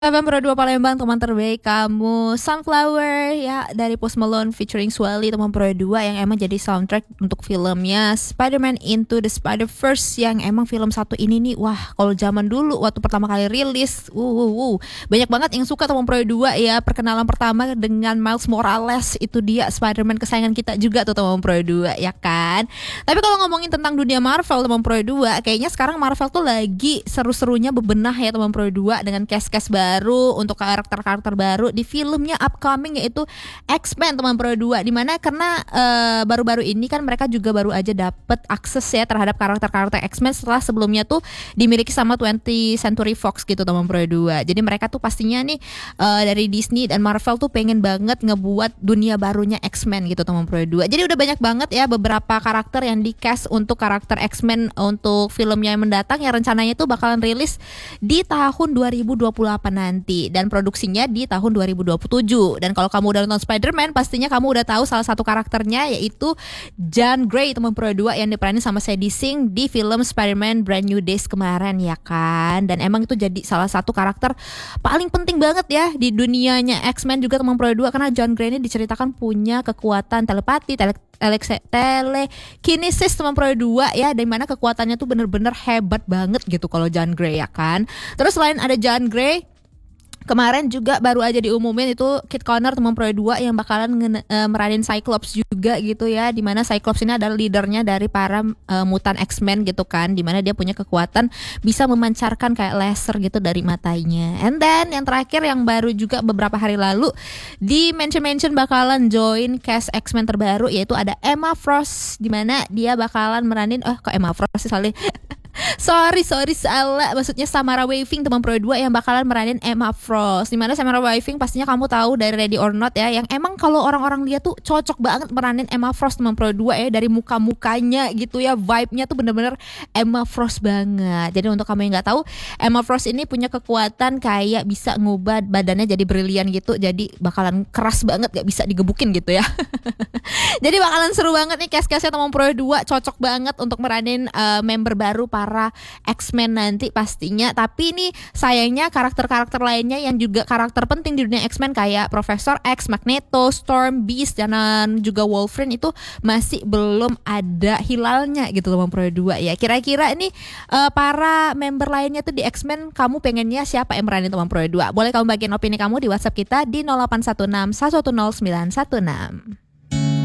Abang Pro 2 Palembang, teman terbaik kamu. Sunflower ya, dari Post Malone featuring Swelly, teman Pro 2 yang emang jadi soundtrack untuk filmnya Spider-Man Into the Spider-Verse, yang emang film satu ini nih, wah kalau zaman dulu waktu pertama kali rilis, banyak banget yang suka teman Pro 2 ya. Perkenalan pertama dengan Miles Morales, itu dia Spider-Man kesayangan kita juga tuh teman Pro 2 ya kan. Tapi kalau ngomongin tentang dunia Marvel teman Pro 2, kayaknya sekarang Marvel tuh lagi seru-serunya bebenah ya teman Pro 2, dengan cast-cast baru untuk karakter-karakter baru di filmnya upcoming, yaitu X-Men teman Pro 2. Dimana karena baru-baru ini kan mereka juga baru aja dapet akses ya terhadap karakter-karakter X-Men setelah sebelumnya tuh dimiliki sama 20th Century Fox gitu teman Pro 2. Jadi mereka tuh pastinya nih dari Disney dan Marvel tuh pengen banget ngebuat dunia barunya X-Men gitu teman Pro 2. Jadi udah banyak banget ya beberapa karakter yang di cast untuk karakter X-Men untuk filmnya yang mendatang, yang rencananya tuh bakalan rilis di tahun 2028 nanti, dan produksinya di tahun 2027. Dan kalau kamu udah nonton Spider-Man, pastinya kamu udah tahu salah satu karakternya, yaitu Jean Grey teman Pro 2, yang diperanin sama Sadie Sink di film Spider-Man Brand New Days kemarin ya kan. Dan emang itu jadi salah satu karakter paling penting banget ya di dunianya X-Men juga teman Pro 2, karena Jean Grey ini diceritakan punya kekuatan telepati, telekinesis teman Pro 2 ya, dari mana kekuatannya tuh bener-bener hebat banget gitu kalau Jean Grey ya kan. Terus selain ada Jean Grey, kemarin juga baru aja diumumin itu Kit Connor teman Pro 2 yang bakalan meranin Cyclops juga gitu ya, dimana Cyclops ini adalah leadernya dari para mutan X-Men gitu kan, dimana dia punya kekuatan bisa memancarkan kayak laser gitu dari matanya. And then yang terakhir yang baru juga beberapa hari lalu di mention bakalan join cast X-Men terbaru, yaitu ada Emma Frost, dimana dia bakalan meranin kok Emma Frost sih soalnya Sorry salah, maksudnya Samara Weaving teman Pro 2 yang bakalan meranin Emma Frost. Dimana Samara Weaving pastinya kamu tahu dari Ready or Not ya, yang emang kalau orang-orang lihat tuh cocok banget meranin Emma Frost teman Pro 2 ya, dari muka-mukanya gitu ya, vibe-nya tuh bener-bener Emma Frost banget. Jadi untuk kamu yang nggak tahu, Emma Frost ini punya kekuatan kayak bisa ngubah badannya jadi brilian gitu, jadi bakalan keras banget, gak bisa digebukin gitu ya. Jadi bakalan seru banget nih cast-castnya teman Pro 2, cocok banget untuk meranin member baru para X-Men nanti pastinya. Tapi ini sayangnya karakter-karakter lainnya yang juga karakter penting di dunia X-Men kayak Profesor X, Magneto, Storm, Beast, dan juga Wolverine itu masih belum ada hilalnya gitu teman Pro 2 ya. Kira-kira ini para member lainnya tuh di X-Men, kamu pengennya siapa yang meranin teman Pro 2? Boleh kamu bagiin opini kamu di WhatsApp kita di 0816 110 916.